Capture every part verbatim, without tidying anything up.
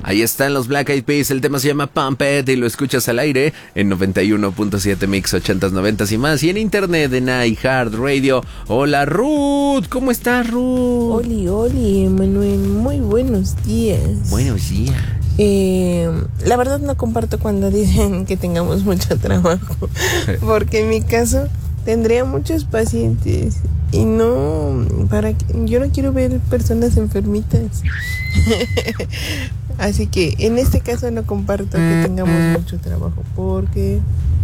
Ahí están los Black Eyed Peas, el tema se llama Pump It y lo escuchas al aire en noventa y uno punto siete Mix, ochentas, noventas y más, y en internet en iHeartRadio. Hola Ruth, ¿cómo estás Ruth? Oli, oli, Manuel, muy buenos días. Buenos días. Eh, la verdad no comparto cuando dicen que tengamos mucho trabajo, porque en mi caso tendría muchos pacientes y no, para yo no quiero ver personas enfermitas. Así que en este caso no comparto que tengamos mucho trabajo porque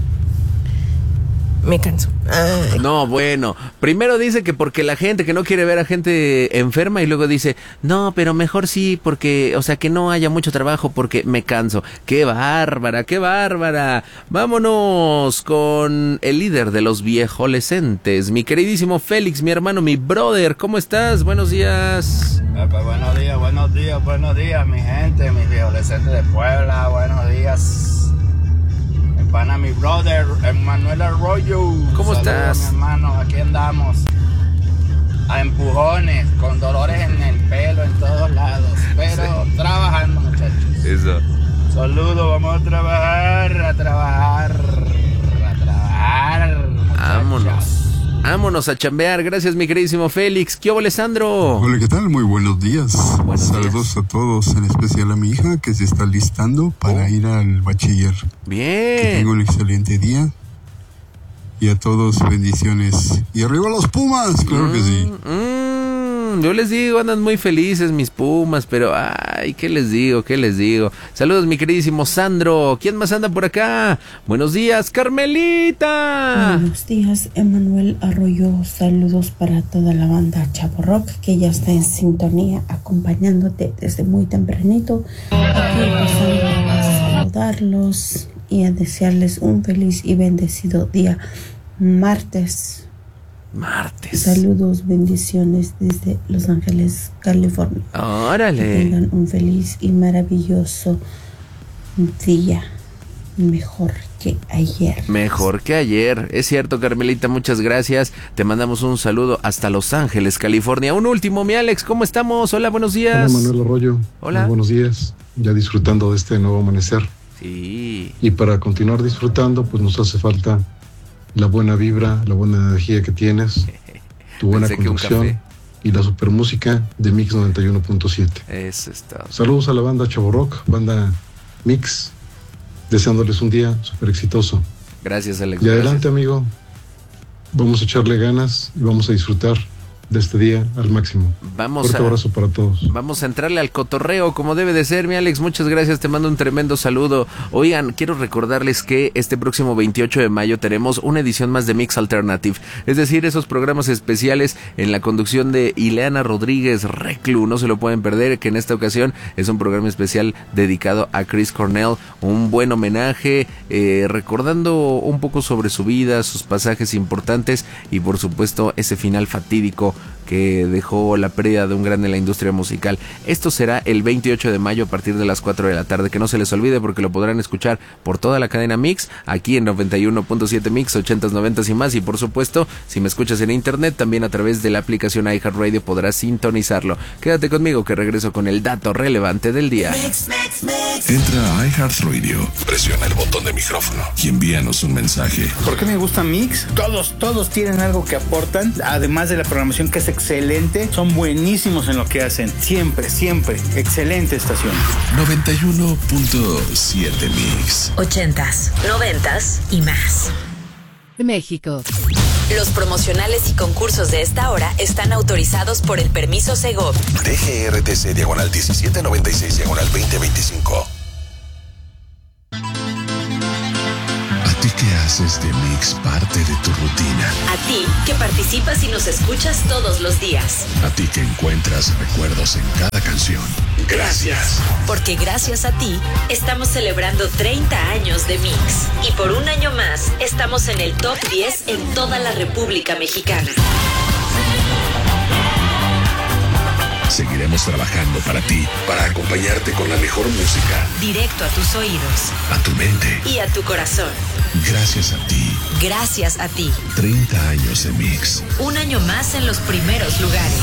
me canso. Ay. No, bueno, primero dice que porque la gente, que no quiere ver a gente enferma, y luego dice, no, pero mejor sí, porque, o sea, que no haya mucho trabajo porque me canso. ¡Qué bárbara, qué bárbara! Vámonos con el líder de los viejolescentes, mi queridísimo Félix, mi hermano, mi brother. ¿Cómo estás? Buenos días. Eh, pues, buenos días, buenos días, buenos días, mi gente, mis viejolescentes de Puebla, buenos días. Pana, mi brother, Manuel Arroyo. ¿Cómo Saludos, estás? mi hermano, aquí andamos. A empujones, con dolores en el pelo, en todos lados. Pero sí, trabajando, muchachos. Eso. Saludos, vamos a trabajar, a trabajar, a trabajar. Muchachos. Vámonos. Vámonos a chambear. Gracias, mi queridísimo Félix. ¿Qué hubo, Alessandro? Hola, ¿qué tal? Muy buenos días. Buenos Saludos días a todos, en especial a mi hija que se está listando para oh. ir al bachiller. Bien. Que tenga un excelente día. Y a todos, bendiciones. ¡Y arriba los Pumas! Claro mm, que sí. Mm, yo les digo, andan muy felices mis Pumas, pero ay, ¿qué les digo? ¿Qué les digo? Saludos, mi queridísimo Sandro. ¿Quién más anda por acá? Buenos días, Carmelita. Buenos días, Emanuel Arroyo. Saludos para toda la banda Chavo Rock que ya está en sintonía, acompañándote desde muy tempranito. Aquí pasando a saludarlos y a desearles un feliz y bendecido día martes. Martes. Saludos, bendiciones desde Los Ángeles, California. Órale. Que tengan un feliz y maravilloso día. Mejor que ayer. Mejor que ayer. Es cierto, Carmelita, muchas gracias. Te mandamos un saludo hasta Los Ángeles, California. Un último, mi Alex, ¿cómo estamos? Hola, buenos días. Hola, Manuel Arroyo. Hola. Muy buenos días. Ya disfrutando de este nuevo amanecer. Sí. Y para continuar disfrutando, pues nos hace falta la buena vibra, la buena energía que tienes, tu buena Pensé que un conducción café. y la super música de Mix noventa y uno punto siete. Eso es todo. Saludos a la banda Chavo Rock, banda Mix, deseándoles un día súper exitoso. Gracias, Alex. Y adelante, gracias. amigo. Vamos a echarle ganas y vamos a disfrutar de este día al máximo. Vamos Fuerte a, abrazo para todos. vamos a entrarle al cotorreo como debe de ser, mi Alex. Muchas gracias, te mando un tremendo saludo. Oigan, quiero recordarles que este próximo veintiocho de mayo tenemos una edición más de Mix Alternative, es decir, esos programas especiales en la conducción de Ileana Rodríguez Reclu. No se lo pueden perder, que en esta ocasión es un programa especial dedicado a Chris Cornell, un buen homenaje, eh, recordando un poco sobre su vida, sus pasajes importantes y por supuesto ese final fatídico que dejó la pérdida de un grande en la industria musical. Esto será el veintiocho de mayo a partir de las cuatro de la tarde. Que no se les olvide porque lo podrán escuchar por toda la cadena Mix, aquí en noventa y uno punto siete Mix, ochentas, noventas y más. Y por supuesto, si me escuchas en internet, también a través de la aplicación iHeartRadio podrás sintonizarlo. Quédate conmigo que regreso con el dato relevante del día. Mix, mix, mix. Entra a iHeartRadio, presiona el botón de micrófono y envíanos un mensaje. ¿Por qué me gusta Mix? Todos, todos tienen algo que aportan, además de la programación que es excelente, son buenísimos en lo que hacen. Siempre, siempre. Excelente estación. noventa y uno punto siete Mix. Ochentas, noventas y más. México. Los promocionales y concursos de esta hora están autorizados por el permiso Segov. D G R T C diagonal diecisiete noventa y seis diagonal veinte veinticinco. ¿A ti qué haces de Mix parte de tu rutina? A ti que participas y nos escuchas todos los días. A ti que encuentras recuerdos en cada canción. Gracias. Porque gracias a ti estamos celebrando treinta años de Mix. Y por un año más estamos en el top diez en toda la República Mexicana. Seguiremos trabajando para ti, para acompañarte con la mejor música. Directo a tus oídos. A tu mente. Y a tu corazón. Gracias a ti. Gracias a ti. treinta años de Mix. Un año más en los primeros lugares.